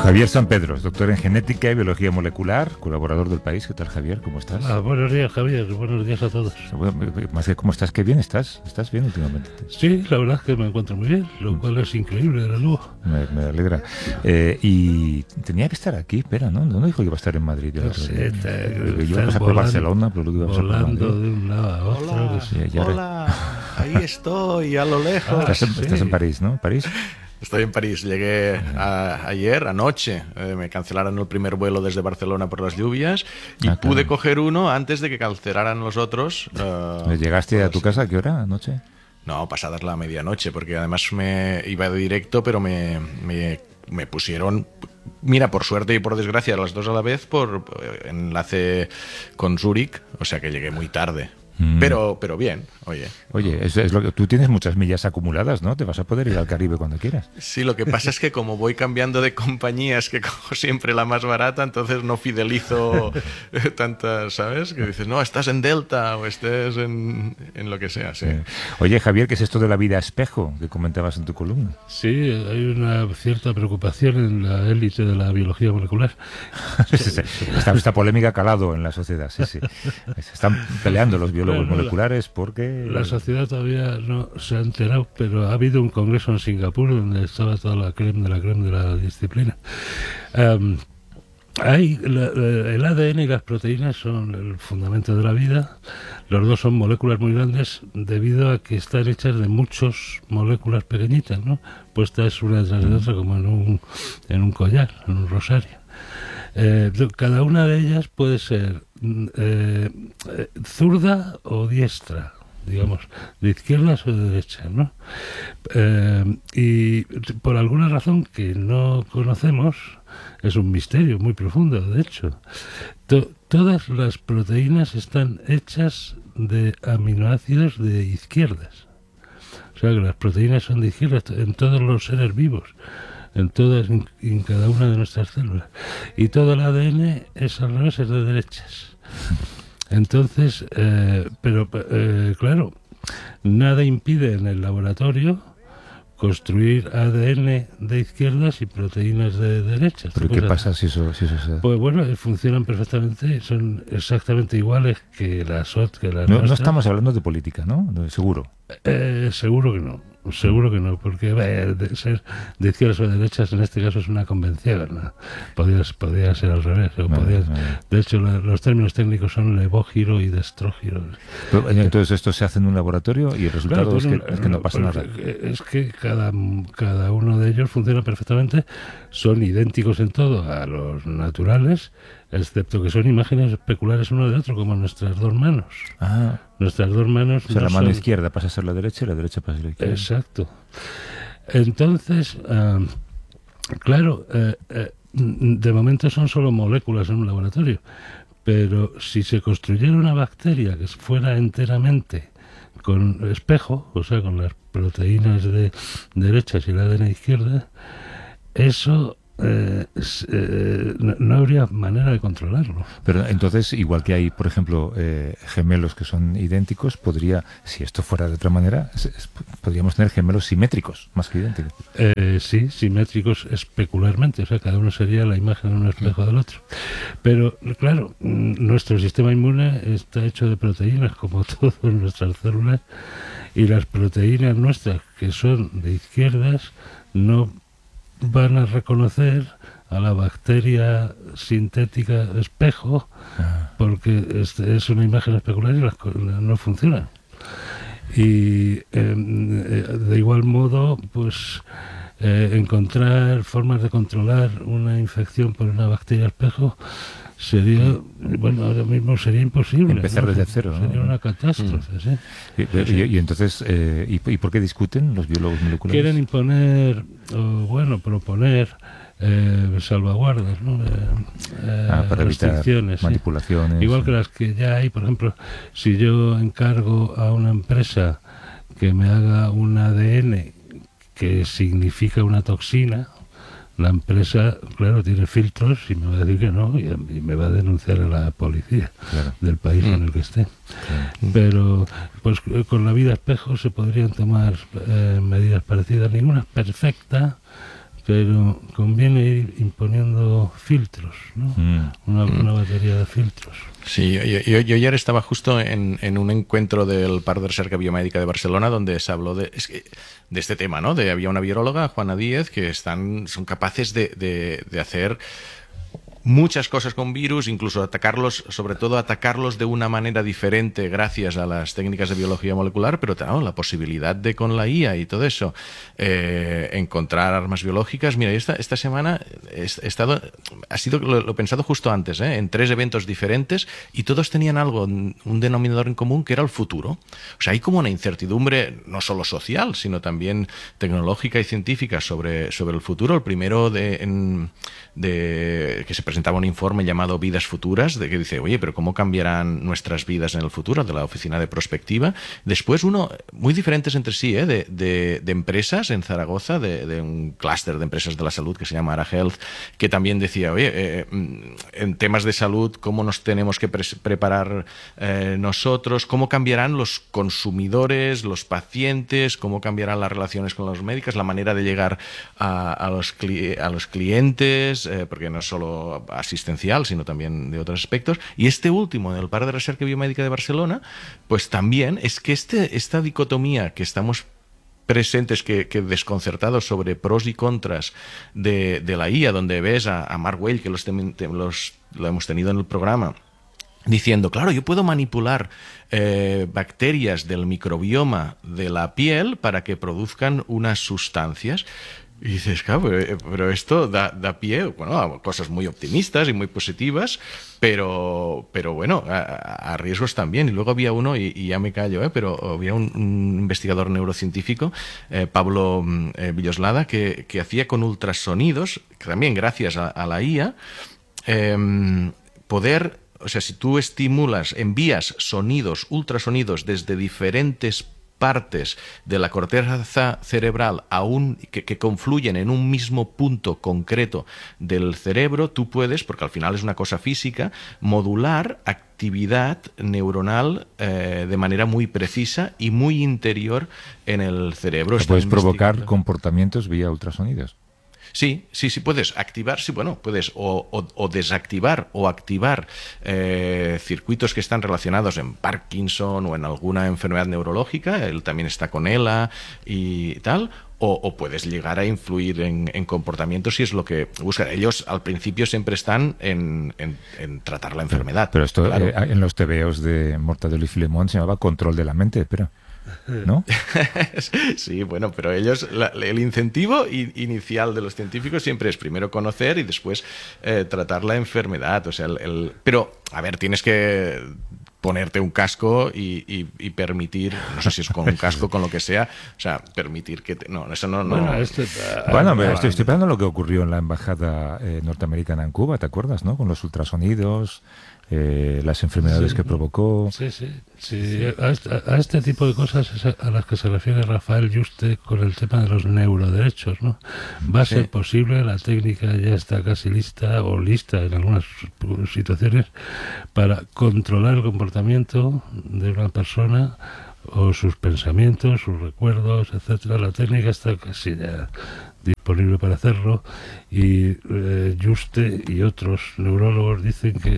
Javier Sampedros, doctor en genética y biología molecular, colaborador del País. ¿Qué tal, Javier? ¿Cómo estás? Buenos días, Javier. Buenos días a todos. Más que cómo estás, qué bien estás. ¿Estás bien últimamente? Sí, la verdad es que me encuentro muy bien, lo cual es increíble, desde luego. Me alegra. Y tenía que estar aquí, espera, ¿no? No dijo que iba a estar en Madrid. No sé, yo iba a pasar por Barcelona, pero luego iba a pasar por Madrid. Volando de un lado a otro. Hola, Sí, hola, ahí estoy, a lo lejos. Estás en París, ¿no? ¿París? Estoy en París, llegué ayer, anoche. Me cancelaron el primer vuelo desde Barcelona por las lluvias y pude coger uno antes de que cancelaran los otros. ¿Llegaste a tu casa a qué hora anoche? No, pasadas la medianoche, porque además me iba de directo, pero me pusieron, mira, por suerte y por desgracia, las dos a la vez, por enlace con Zúrich, o sea que llegué muy tarde. Pero bien, oye. Eso es lo que tú tienes muchas millas acumuladas, ¿no? Te vas a poder ir al Caribe cuando quieras. Sí, lo que pasa es que como voy cambiando de compañías, que cojo siempre la más barata, entonces no fidelizo tantas, ¿sabes? Que dices, no, estás en Delta o estés en lo que sea, sí. Oye, Javier, ¿qué es esto de la vida espejo que comentabas en tu columna? Sí, hay una cierta preocupación en la élite de la biología molecular. Esta polémica ha calado en la sociedad, sí. Se están peleando los biólogos moleculares porque... La sociedad todavía no se ha enterado, pero ha habido un congreso en Singapur donde estaba toda la creme de la disciplina. El ADN y las proteínas son el fundamento de la vida. Los dos son moléculas muy grandes debido a que están hechas de muchas moléculas pequeñitas, ¿no? Puestas una detrás de otra como en un collar, en un rosario. Cada una de ellas puede ser zurda o diestra, digamos, de izquierdas o de derechas, ¿no? Y por alguna razón que no conocemos, es un misterio muy profundo, de hecho, todas las proteínas están hechas de aminoácidos de izquierdas. O sea que las proteínas son de izquierdas en todos los seres vivos, en todas y en cada una de nuestras células. Y todo el ADN es al revés, es de derechas. Entonces, claro, nada impide en el laboratorio construir ADN de izquierdas y proteínas de derechas. ¿Pero qué pasa si eso se da? Pues bueno, funcionan perfectamente, son exactamente iguales que las otras. No estamos hablando de política, ¿no? Seguro. Seguro que no. Seguro que no, porque de ser de izquierdas o de derechas en este caso es una convención, ¿no? Podría ser al revés. De hecho, los términos técnicos son levógiro y destrógiro. Entonces esto se hace en un laboratorio y el resultado es que no pasa nada. Es que cada uno de ellos funciona perfectamente, son idénticos en todo a los naturales, excepto que son imágenes especulares uno de otro, como nuestras dos manos. Nuestras dos manos... O sea, la mano izquierda pasa a ser la derecha y la derecha pasa a ser la izquierda. Exacto. Entonces, claro, de momento son solo moléculas en un laboratorio, pero si se construyera una bacteria que fuera enteramente con espejo, o sea, con las proteínas de derechas y la ADN de izquierda, eso... no habría manera de controlarlo. Pero entonces, igual que hay, por ejemplo, gemelos que son idénticos, si esto fuera de otra manera, podríamos tener gemelos simétricos, más que idénticos. Sí, simétricos especularmente, o sea, cada uno sería la imagen de un espejo del otro. Pero, claro, nuestro sistema inmune está hecho de proteínas, como todas nuestras células, y las proteínas nuestras, que son de izquierdas, no van a reconocer a la bacteria sintética espejo porque es una imagen especular y no funciona. Y de igual modo, pues encontrar formas de controlar una infección por una bacteria espejo sería, bueno, ahora mismo sería imposible. Empezar desde cero, ¿no? Sería una catástrofe, sí. Y entonces, ¿y por qué discuten los biólogos moleculares? Quieren imponer, proponer salvaguardas, ¿no? Para evitar manipulaciones. Sí. Igual que las que ya hay, por ejemplo, si yo encargo a una empresa que me haga un ADN que significa una toxina, la empresa, claro, tiene filtros y me va a decir que no y me va a denunciar a la policía del país en el que esté. Pero pues con la vida espejo se podrían tomar medidas parecidas. Ninguna es perfecta, pero conviene ir imponiendo filtros, ¿no? Una batería de filtros. Sí, yo ayer estaba justo en un encuentro del Parc de Recerca Biomédica de Barcelona donde se habló de este tema, ¿no? Había una viróloga, Juana Díez, que son capaces de hacer muchas cosas con virus, incluso atacarlos, sobre todo atacarlos de una manera diferente gracias a las técnicas de biología molecular, pero claro, la posibilidad de con la IA y todo eso encontrar armas biológicas. Mira, esta semana ha sido lo pensado justo antes, en 3 eventos diferentes y todos tenían algo, un denominador en común, que era el futuro. O sea, hay como una incertidumbre no solo social, sino también tecnológica y científica sobre el futuro. El primero que se presentaba un informe llamado Vidas Futuras, de que dice, oye, pero ¿cómo cambiarán nuestras vidas en el futuro? De la Oficina de Prospectiva. Después uno, muy diferentes entre sí, de empresas en Zaragoza, de un clúster de empresas de la salud que se llama Ara Health, que también decía, oye, en temas de salud, ¿cómo nos tenemos que preparar nosotros? ¿Cómo cambiarán los consumidores, los pacientes? ¿Cómo cambiarán las relaciones con los médicos? La manera de llegar a los clientes, porque no es solo asistencial, sino también de otros aspectos. Y este último, en el Parc de Recerca Biomédica de Barcelona, pues también es que esta dicotomía que estamos presentes, que desconcertados sobre pros y contras de la IA, donde ves a Mark Weil, que lo hemos tenido en el programa, diciendo, claro, yo puedo manipular bacterias del microbioma de la piel para que produzcan unas sustancias. Y dices, claro, pero esto da pie, bueno, a cosas muy optimistas y muy positivas, pero bueno, a riesgos también. Y luego había uno, y ya me callo, pero había un investigador neurocientífico, Pablo Villoslada, que hacía con ultrasonidos, que también gracias a la IA, poder, o sea, si tú envías ultrasonidos desde diferentes partes de la corteza cerebral que confluyen en un mismo punto concreto del cerebro, tú puedes, porque al final es una cosa física, modular actividad neuronal de manera muy precisa y muy interior en el cerebro. Puedes provocar comportamientos vía ultrasonidos. Sí, puedes activar, puedes o desactivar o activar circuitos que están relacionados en Parkinson o en alguna enfermedad neurológica. Él también está con ELA y tal. O puedes llegar a influir en comportamientos si es lo que buscan. Ellos al principio siempre están en tratar la enfermedad. Pero esto, claro, en los TVOs de Mortadelo y Filemón se llamaba control de la mente, pero... ¿no? Sí, bueno, pero ellos, el incentivo inicial de los científicos siempre es primero conocer y después tratar la enfermedad. O sea, pero, a ver, tienes que ponerte un casco y permitir, no sé si es con un casco, con lo que sea, o sea, permitir que... no, eso no... Estoy pensando en lo que ocurrió en la embajada norteamericana en Cuba, ¿te acuerdas, no? Con los ultrasonidos... las enfermedades que provocó. Sí. A este tipo de cosas es a las que se refiere Rafael Yuste con el tema de los neuroderechos, ¿no? Va a ser posible, la técnica ya está casi lista en algunas situaciones para controlar el comportamiento de una persona o sus pensamientos, sus recuerdos, etcétera. La técnica está casi ya disponible para hacerlo y Juste y otros neurólogos dicen que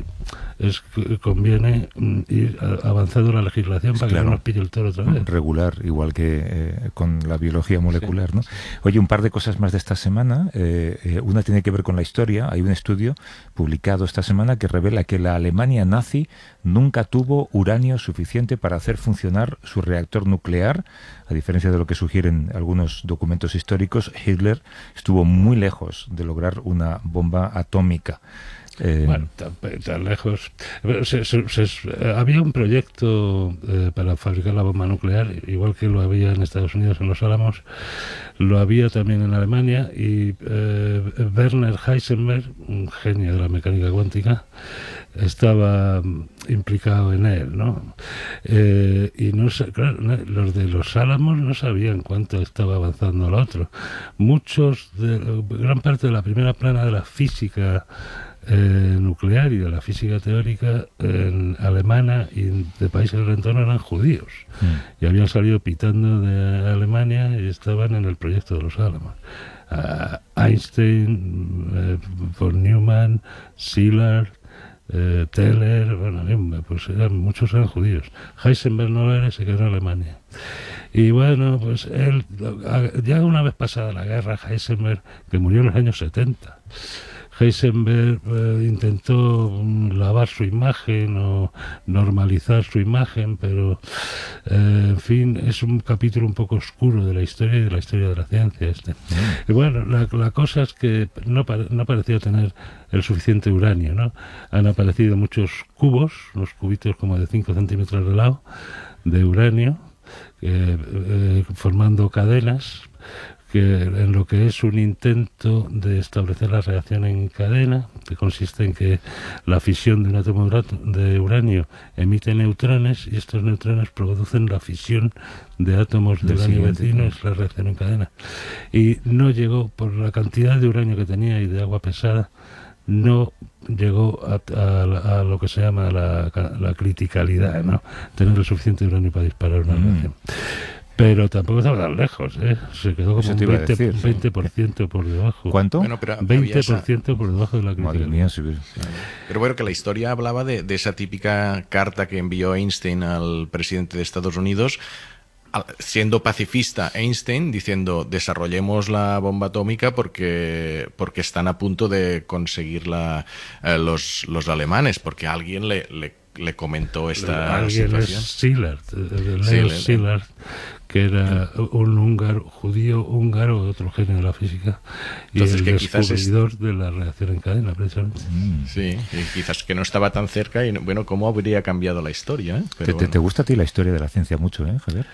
conviene ir avanzando la legislación para que no nos pille el toro otra vez. Regular, igual que con la biología molecular, ¿no? Oye, un par de cosas más de esta semana. Una tiene que ver con la historia. Hay un estudio publicado esta semana que revela que la Alemania nazi nunca tuvo uranio suficiente para hacer funcionar su reactor nuclear. A diferencia de lo que sugieren algunos documentos históricos, Hitler estuvo muy lejos de lograr una bomba atómica. Bueno, tan lejos. Había un proyecto para fabricar la bomba nuclear, igual que lo había en Estados Unidos en los Álamos, lo había también en Alemania, y Werner Heisenberg, un genio de la mecánica cuántica, estaba implicado en él, ¿no? Y claro, los de los Álamos no sabían cuánto estaba avanzando el otro. Gran parte de la primera plana de la física nuclear y de la física teórica alemana y de países del entorno eran judíos y habían salido pitando de Alemania y estaban en el proyecto de los Álamos. Einstein, von Neumann, Szilard, Teller, bueno, pues muchos eran judíos. Heisenberg no era, se quedó en Alemania. Y bueno, pues él, ya una vez pasada la guerra, Heisenberg, que murió en los años 70, Heisenberg intentó lavar su imagen o normalizar su imagen, pero en fin, es un capítulo un poco oscuro de la historia y de la historia de la ciencia este. Y bueno, la cosa es que no parecía tener el suficiente uranio, ¿no? Han aparecido muchos cubos, unos cubitos como de 5 centímetros de lado, de uranio, formando cadenas, que en lo que es un intento de establecer la reacción en cadena, que consiste en que la fisión de un átomo de uranio emite neutrones y estos neutrones producen la fisión de átomos de uranio vecinos, la reacción en cadena. Y no llegó, por la cantidad de uranio que tenía y de agua pesada, no llegó a lo que se llama la criticalidad, ¿no? Tener el suficiente uranio para disparar una reacción. Pero tampoco estaba tan lejos, ¿eh? Se quedó como un 20% por debajo. ¿Cuánto? Bueno, pero 20% por debajo de la crítica. Madre mía, sí. Pero bueno, que la historia hablaba de esa típica carta que envió Einstein al presidente de Estados Unidos, siendo pacifista Einstein, diciendo desarrollemos la bomba atómica porque están a punto de conseguirla los alemanes, porque alguien le comentó esta situación. Es Szilard, que era un judío húngaro de otro genio de la física, y entonces, el descubridor de la reacción en cadena, precisamente. Sí, y quizás que no estaba tan cerca, y bueno, ¿cómo habría cambiado la historia? Pero ¿Te gusta a ti la historia de la ciencia mucho, Javier?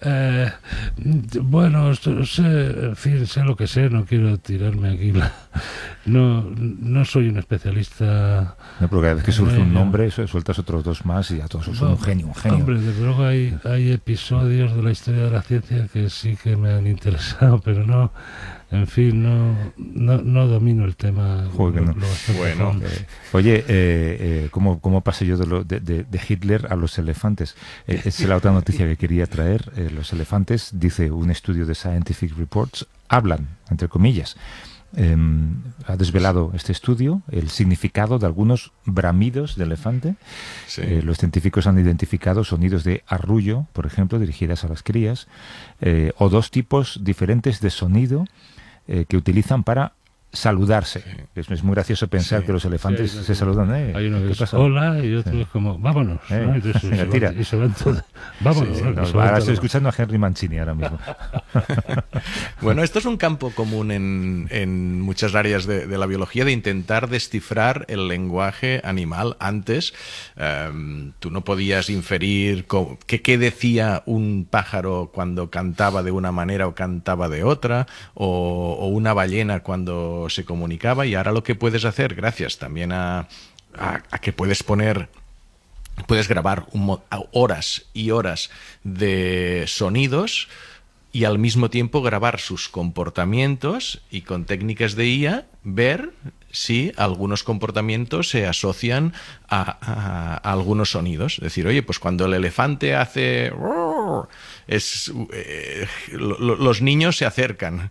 Bueno, en fin, sé lo que sé, no quiero tirarme aquí no soy un especialista. No, porque cada vez que surge un nombre sueltas otros dos más y a todos son un genio. Hombre, desde luego hay episodios de la historia de la ciencia que sí que me han interesado, pero no, en fin, no domino el tema. Bueno, oye, ¿cómo pasé yo de Hitler a los elefantes? Es la otra noticia que quería traer. Los elefantes, dice un estudio de Scientific Reports, hablan, entre comillas. Ha desvelado este estudio el significado de algunos bramidos de elefante. Sí. Los científicos han identificado sonidos de arrullo, por ejemplo, dirigidas a las crías, o dos tipos diferentes de sonido que utilizan para saludarse. Sí. Es muy gracioso pensar que los elefantes se saludan. Hay uno que es hola y otro es como vámonos. ¿No? Y se van todos. Vámonos. Ahora estoy escuchando a Henry Mancini ahora mismo. Bueno, esto es un campo común en muchas áreas de la biología, de intentar descifrar el lenguaje animal. Antes tú no podías inferir qué decía un pájaro cuando cantaba de una manera o cantaba de otra, o una ballena cuando se comunicaba, y ahora lo que puedes hacer, gracias también a que puedes grabar horas y horas de sonidos y al mismo tiempo grabar sus comportamientos, y con técnicas de IA ver si algunos comportamientos se asocian a algunos sonidos. Es decir, oye, pues cuando el elefante hace... los niños se acercan,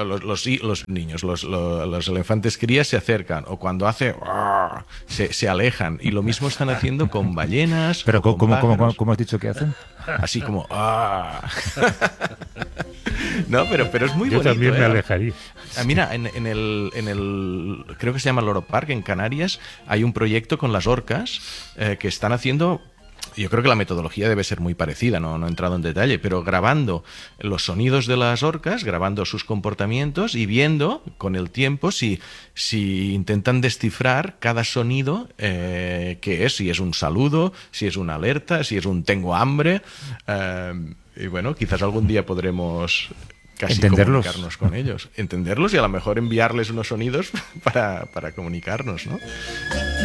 los elefantes crías se acercan, o cuando hace se alejan, y lo mismo están haciendo con ballenas. Pero ¿cómo has dicho que hacen? Así como no, pero es muy bonito. Yo también me alejaría. Mira, en el creo que se llama Loro Park, en Canarias, hay un proyecto con las orcas que están haciendo. Yo creo que la metodología debe ser muy parecida, no he entrado en detalle, pero grabando los sonidos de las orcas, grabando sus comportamientos y viendo con el tiempo si intentan descifrar cada sonido que es, si es un saludo, si es una alerta, si es un tengo hambre. Y bueno, quizás algún día podremos casi comunicarnos con ellos, entenderlos y a lo mejor enviarles unos sonidos para comunicarnos, ¿no?